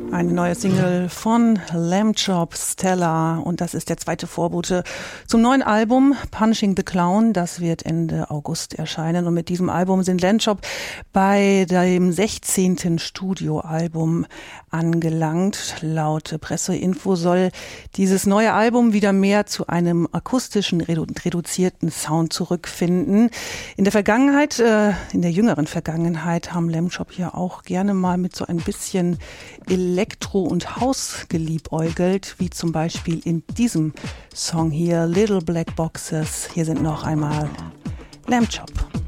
Eine neue Single von Lamb Chop, Stella, und das ist der zweite Vorbote zum neuen Album Punching the Clown. Das wird Ende August erscheinen, und mit diesem Album sind Lamb Chop bei dem 16. Studioalbum angelangt. Laut Presseinfo soll dieses neue Album wieder mehr zu einem akustischen, reduzierten Sound zurückfinden. In der Vergangenheit, in der jüngeren Vergangenheit, haben Lamb Chop ja auch gerne mal mit so ein bisschen Elektro und House geliebäugelt, wie zum Beispiel in diesem Song hier, Little Black Boxes. Hier sind noch einmal Lamb Chop.